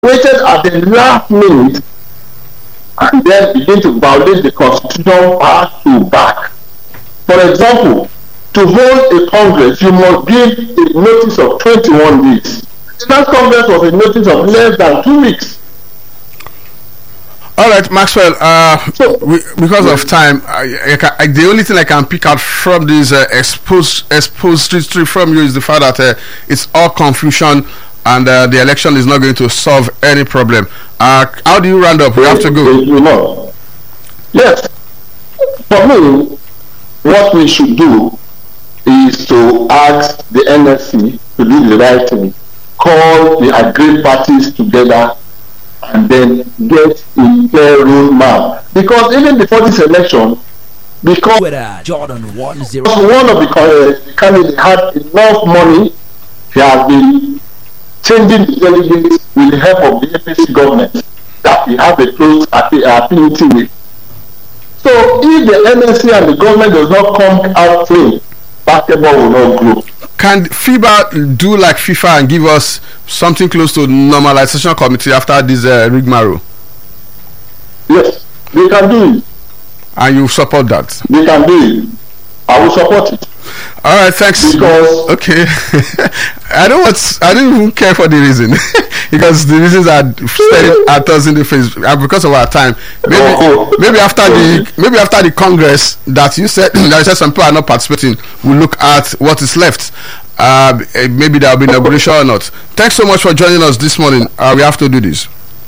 waited at the last minute and then begin to violate the constitution back to back. For example, to hold a Congress, you must give a notice of 21 days. The last Congress was a notice of less than 2 weeks. All right, Maxwell, because of time, the only thing I can pick out from this expository from you is the fact that it's all confusion and the election is not going to solve any problem. How do you round up? We have to go. Yes. For me, what we should do is to ask the NSC to do the right thing, call the agreed parties together, and then get a fair roadmap. Because even before this election, because Jordan 10 one of the candidates had enough money, he has been changing the delegates with the help of the APC government that we have a close affinity with. So if the NSC and the government does not come out clean, basketball will not grow. Can FIBA do like FIFA and give us something close to normalization committee after this rigmarole? Yes, they can do it. And you support that? They can do it. I will support it. All right, thanks. Because okay, I don't even care for the reason because the reasons are staring at us in the face because of our time. Maybe after the Congress that you said some people are not participating, we'll look at what is left. Maybe there will be inauguration or not. Thanks so much for joining us this morning. We have to do this.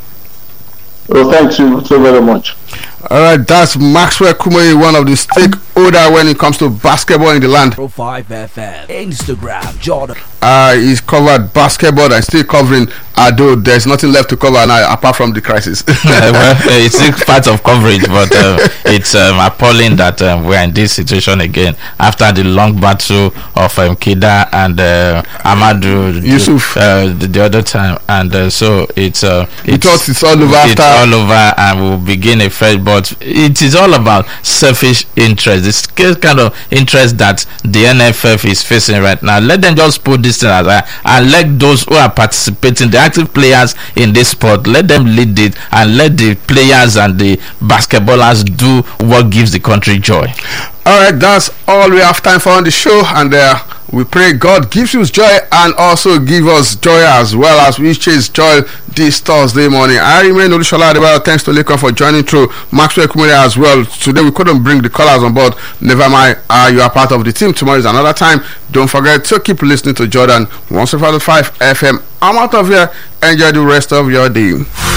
Well, thank you so very much. All right, that's Maxwell Kumuyi, one of the stakeholders when it comes to basketball in the land. 5 FM, Instagram, Jordan. He's covered basketball and still covering, although there's nothing left to cover now apart from the crisis. Well, it's still part of coverage, but it's appalling that we're in this situation again after the long battle of Kida and Amadou Yusuf the other time, and so it's all over. It's all over, and we'll begin a fresh. But it is all about selfish interest. This kind of interest that the NFF is facing right now. Let them just put this thing aside and let those who are participating, the active players in this sport, let them lead it and let the players and the basketballers do what gives the country joy. All right, that's all we have time for on the show, and we pray God gives you joy and also give us joy as well as we chase joy this Thursday morning. I remain Olushola Adebayo. Thanks to Lekon for joining through. Maxwell Kumuyi as well. Today we couldn't bring the callers on board. Never mind, you are part of the team. Tomorrow is another time. Don't forget to keep listening to Jordan 105 FM. I'm out of here. Enjoy the rest of your day.